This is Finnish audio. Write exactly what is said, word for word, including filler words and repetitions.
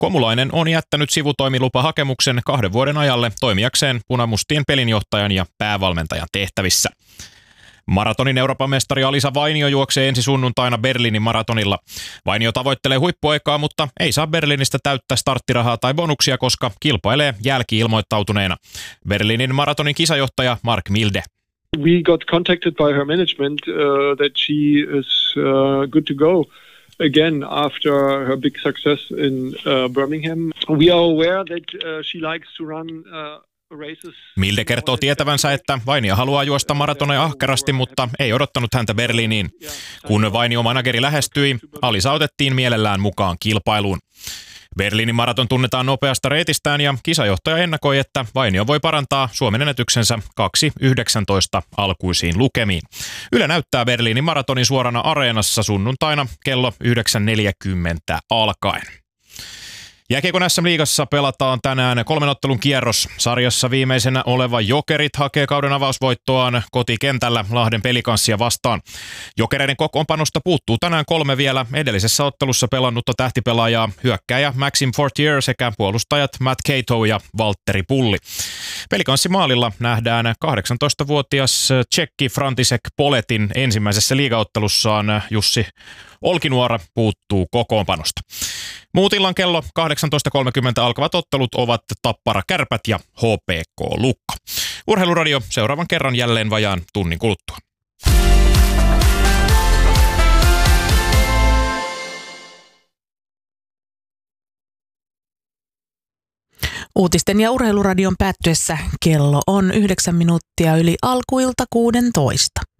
Komulainen on jättänyt sivutoimilupahakemuksen kahden vuoden ajalle toimijakseen punamustien pelinjohtajan ja päävalmentajan tehtävissä. Maratonin Euroopan mestari Alisa Vainio juoksee ensi sunnuntaina Berliinin maratonilla. Vainio tavoittelee huippuaikaa, mutta ei saa Berliinistä täyttä starttirahaa tai bonuksia, koska kilpailee jälki-ilmoittautuneena. Berliinin maratonin kisajohtaja Mark Milde. We got contacted by her management uh, that she is uh, good to go again after her big success in uh, Birmingham. We are aware that uh, she likes to run uh, Milde kertoo tietävänsä, että Vainio haluaa juosta maratoneja ahkerasti, mutta ei odottanut häntä Berliiniin. Kun Vainio manageri lähestyi, Alisa otettiin mielellään mukaan kilpailuun. Berliinin maraton tunnetaan nopeasta reitistään ja kisajohtaja ennakoi, että Vainio voi parantaa Suomen ennätyksensä kaksi yhdeksäntoista alkuisiin lukemiin. Yle näyttää Berliinin maratonin suorana areenassa sunnuntaina kello yhdeksän neljäkymmentä alkaen. Jääkiekon äs äm-liigassa pelataan tänään kolmen ottelun kierros. Sarjassa viimeisenä oleva Jokerit hakee kauden avausvoittoaan kotikentällä Lahden Pelikanssia vastaan. Jokereiden kokoonpanosta puuttuu tänään kolme vielä edellisessä ottelussa pelannutta tähtipelaajaa, hyökkääjä Maxim Fortier sekä puolustajat Matt Cato ja Valtteri Pulli. Pelikanssin maalilla nähdään kahdeksantoistavuotias tsekki František Poletin ensimmäisessä liigaottelussaan. Jussi Olkinuora puuttuu kokoonpanosta. Muut illan kello kahdeksantoista kolmekymmentä alkavat ottelut ovat Tappara Kärpät ja H P K Lukko. Urheiluradio seuraavan kerran jälleen vajaan tunnin kuluttua. Uutisten ja urheiluradion päättyessä kello on yhdeksän minuuttia yli alkuilta kuudentoista.